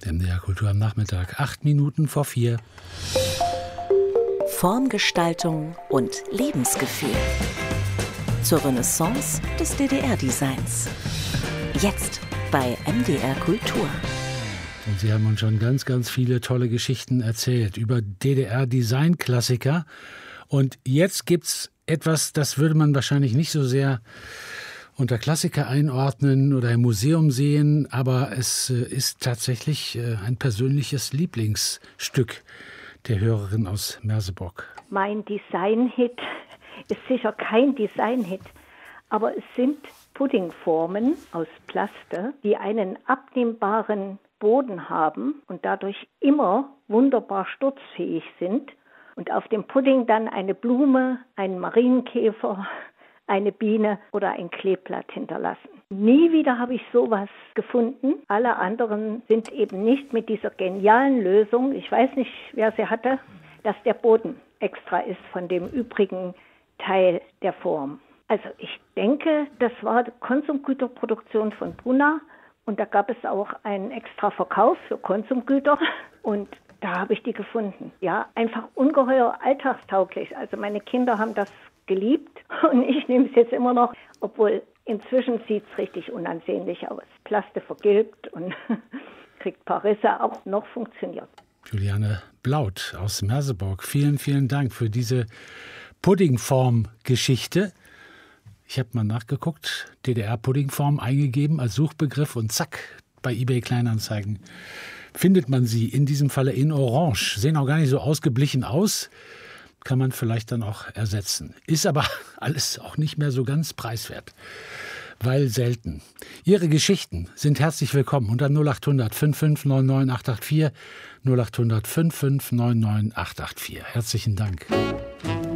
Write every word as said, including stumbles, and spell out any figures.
M D R Kultur am Nachmittag, acht Minuten vor vier. Formgestaltung und Lebensgefühl. Zur Renaissance des D D R-Designs. Jetzt bei M D R Kultur. Und Sie haben uns schon ganz, ganz viele tolle Geschichten erzählt über D D R-Design-Klassiker. Und jetzt gibt's etwas, das würde man wahrscheinlich nicht so sehr unter Klassiker einordnen oder im Museum sehen, aber es ist tatsächlich ein persönliches Lieblingsstück der Hörerin aus Merseburg. Mein Design-Hit ist sicher kein Design-Hit, aber es sind Puddingformen aus Plaste, die einen abnehmbaren Boden haben und dadurch immer wunderbar sturzfähig sind und auf dem Pudding dann eine Blume, einen Marienkäfer, eine Biene oder ein Kleeblatt hinterlassen. Nie wieder habe ich sowas gefunden. Alle anderen sind eben nicht mit dieser genialen Lösung, ich weiß nicht, wer sie hatte, dass der Boden extra ist von dem übrigen Teil der Form. Also ich denke, das war die Konsumgüterproduktion von Brunner und da gab es auch einen extra Verkauf für Konsumgüter und da habe ich die gefunden. Ja, einfach ungeheuer alltagstauglich. Also meine Kinder haben das geliebt und ich nehme es jetzt immer noch, obwohl inzwischen sieht es richtig unansehnlich aus. Plaste vergilbt und kriegt ein paar Risse, auch noch funktioniert. Juliane Blaut aus Merseburg, vielen, vielen Dank für diese Puddingform-Geschichte. Ich habe mal nachgeguckt, D D R-Puddingform eingegeben als Suchbegriff und zack, bei eBay Kleinanzeigen findet man sie, in diesem Falle in Orange. Sehen auch gar nicht so ausgeblichen aus, kann man vielleicht dann auch ersetzen. Ist aber alles auch nicht mehr so ganz preiswert, weil selten. Ihre Geschichten sind herzlich willkommen unter null acht hundert fünf fünf neun neun acht acht vier, null acht hundert fünf fünf neun neun acht acht vier. Herzlichen Dank.